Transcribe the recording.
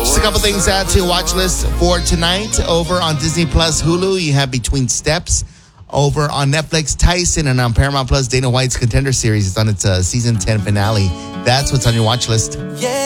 Just a couple things to watch list for tonight. Over on Disney Plus Hulu, you have Between Steps. Over on Netflix, Tyson, and on Paramount Plus, Dana White's Contender Series is on its season 10 finale. That's what's on your watch list. Yeah.